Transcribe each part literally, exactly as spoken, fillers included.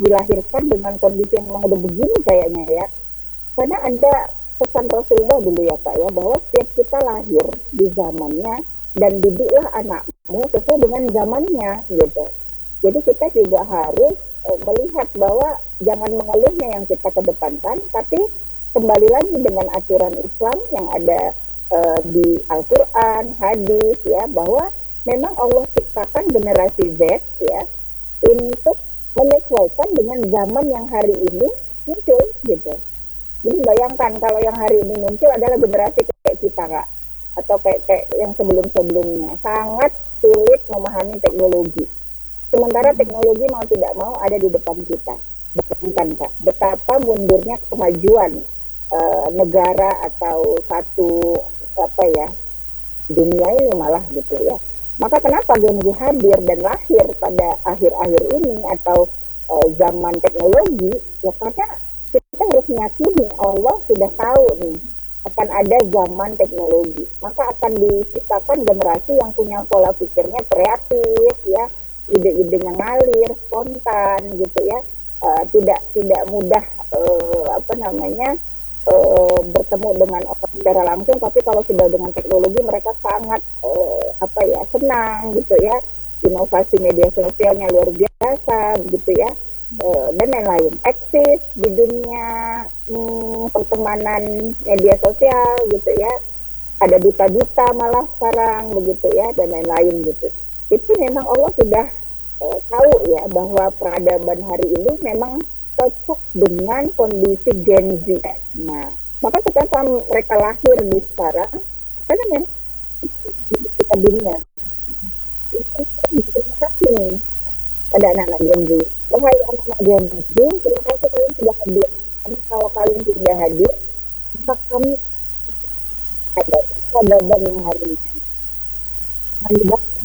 dilahirkan dengan kondisi yang memang udah begini kayaknya ya. Karena ada pesan Rasulullah dulu ya Kak ya, bahwa setiap kita lahir di zamannya dan didiklah anakmu sesuai dengan zamannya gitu. Jadi kita juga harus uh, melihat bahwa jangan mengeluhnya yang kita kedepankan, tapi kembali lagi dengan aturan Islam yang ada uh, di Al-Quran, hadis ya, bahwa memang Allah ciptakan generasi Z ya untuk menyesuaikan dengan zaman yang hari ini muncul gitu. Jadi bayangkan kalau yang hari ini muncul adalah generasi kayak kita Kak, atau kayak, kayak yang sebelum-sebelumnya, sangat sulit memahami teknologi. Sementara teknologi mau tidak mau ada di depan kita. Bayangkan Kak, betapa mundurnya kemajuan uh, negara atau satu apa ya dunia ini malah gitu ya. Maka kenapa Gen Z hadir dan lahir pada akhir-akhir ini atau uh, zaman teknologi? Ya karena kita harus meyakini Allah sudah tahu nih akan ada zaman teknologi. Maka akan diciptakan generasi yang punya pola pikirnya kreatif ya, ide-idenya ngalir, spontan gitu ya, uh, tidak tidak mudah uh, apa namanya uh, bertemu dengan orang secara langsung, tapi kalau sudah dengan teknologi mereka sangat uh, apa ya senang gitu ya, inovasi media sosialnya luar biasa gitu ya, uh, dan lain-lain, eksis di dunia hmm, pertemanan media sosial gitu ya, ada duta-duta malah sekarang begitu ya, dan lain-lain gitu. Itu memang Allah sudah eh, tahu ya bahwa peradaban hari ini memang cocok dengan kondisi Gen Z. Nah, maka ketika mereka lahir di sekarang, karena memang kita dunia itu terima kasih nih pada anak-anak Gen Z. Wahai anak-anak Gen Z, terima kasih kalian sudah hadir. Karena kalau kalian tidak hadir, maka kami ada peradaban yang hari ini. Menyebabkan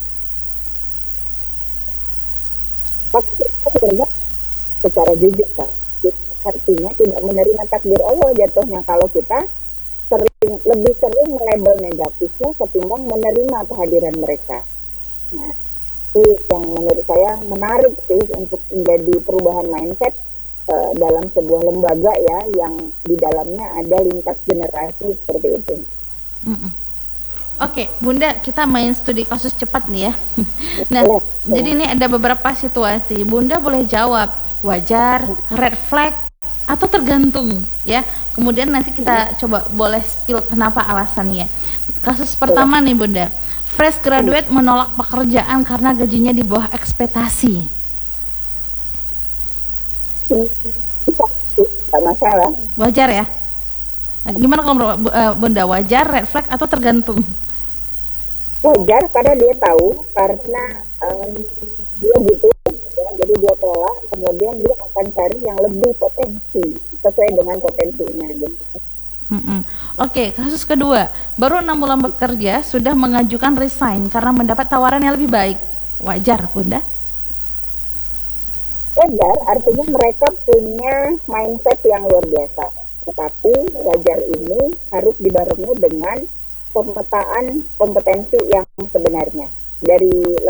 waktu kita bekerja secara jujur Pak. Artinya tidak menerima takdir Allah jatuhnya kalau kita sering, lebih sering melabel negatifnya ketimbang menerima kehadiran mereka. Nah, itu yang menurut saya menarik sih untuk menjadi perubahan mindset uh, dalam sebuah lembaga ya, yang di dalamnya ada lintas generasi seperti itu. Mm-mm. Oke, Bunda, kita main studi kasus cepat nih ya. Nah, boleh, jadi boleh. Ini ada beberapa situasi. Bunda boleh jawab wajar, red flag, atau tergantung ya. Kemudian nanti kita coba boleh spill kenapa alasannya. Kasus pertama nih Bunda, fresh graduate menolak pekerjaan karena gajinya di bawah ekspektasi. Tidak masalah. Wajar ya? Nah, gimana kalau Bunda, wajar, red flag, atau tergantung? Wajar karena dia tahu, karena um, dia butuh ya, jadi dia tolak, kemudian dia akan cari yang lebih potensi sesuai dengan potensinya gitu. Mm-mm. Oke, kasus kedua, baru enam bulan bekerja sudah mengajukan resign karena mendapat tawaran yang lebih baik. Wajar Bunda? Wajar, artinya mereka punya mindset yang luar biasa. Tetapi wajar ini harus dibarengi dengan pemetaan kompetensi yang sebenarnya. Dari